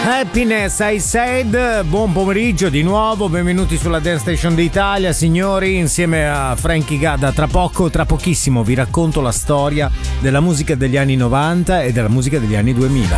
Happiness I Said, buon pomeriggio di nuovo, benvenuti sulla Dance Station d'Italia, signori, insieme a Frankie Gadda. Tra pochissimo vi racconto la storia della musica degli anni 90 e della musica degli anni 2000.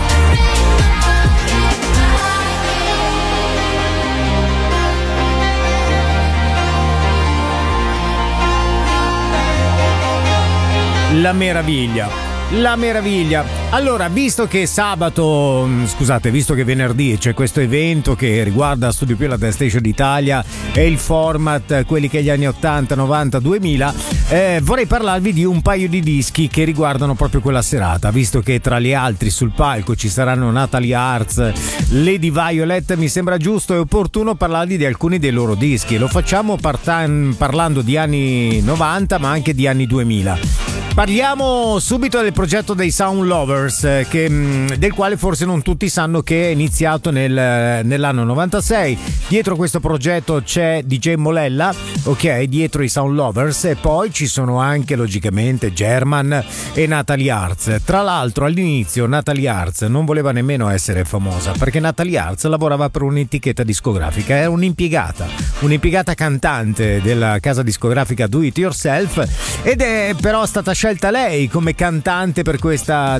La meraviglia. Allora, visto che visto che venerdì c'è questo evento che riguarda Studio Più la Dance Station d'Italia e il format, quelli che gli anni 80, 90, 2000, vorrei parlarvi di un paio di dischi che riguardano proprio quella serata, visto che tra gli altri sul palco ci saranno Natalie Arts, Lady Violet. Mi sembra giusto e opportuno parlarvi di alcuni dei loro dischi. Lo facciamo parlando di anni 90 ma anche di anni 2000. Parliamo subito del progetto dei Sound Lovers, del quale forse non tutti sanno che è iniziato nell'anno 96. Dietro questo progetto c'è DJ Molella, ok, dietro i Sound Lovers, e poi ci sono anche logicamente German e Natalie Arts. Tra l'altro all'inizio Natalie Arts non voleva nemmeno essere famosa, perché Natalie Arts lavorava per un'etichetta discografica, era un'impiegata cantante della casa discografica Do It Yourself, ed è però stata scelta lei come cantante per questa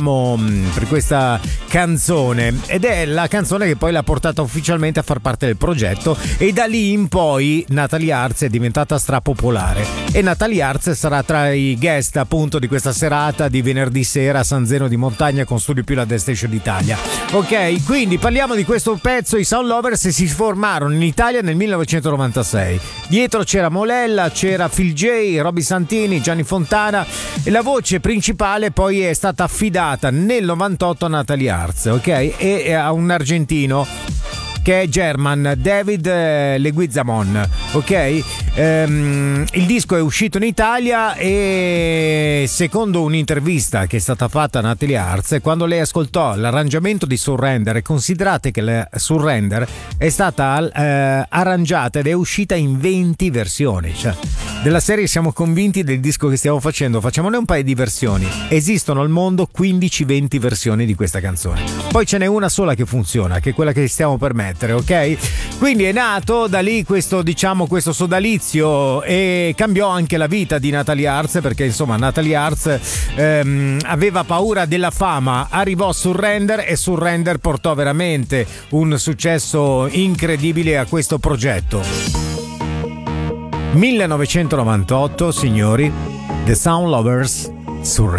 canzone, ed è la canzone che poi l'ha portata ufficialmente a far parte del progetto, e da lì in poi Natalie Arts è diventata strapopolare, e Natalie Arts sarà tra i guest appunto di questa serata di venerdì sera a San Zeno di Montagna con Studio Più la Dance Station d'Italia. Ok, quindi parliamo di questo pezzo. I Sound Lovers si formarono in Italia nel 1996. Dietro c'era Molella, c'era Phil J, Roby Santini, Gianni Fontana, e la voce principale poi è stata affidata nel 98 a Natalie Arts, ok? E a un argentino che è German, David Leguizamon, ok? Il disco è uscito in Italia, e secondo un'intervista che è stata fatta a Natalie Arts, quando lei ascoltò l'arrangiamento di Surrender, considerate che la Surrender è stata arrangiata ed è uscita in 20 versioni, cioè della serie siamo convinti del disco che stiamo facciamone un paio di versioni. Esistono al mondo 15-20 versioni di questa canzone, poi ce n'è una sola che funziona, che è quella che stiamo per mettere, ok? Quindi è nato da lì questo sodalizio, e cambiò anche la vita di Natalie Arts, perché insomma Natalie Arts aveva paura della fama, arrivò Surrender, e Surrender portò veramente un successo incredibile a questo progetto. 1998, signori, The Sound Lovers, Surrender.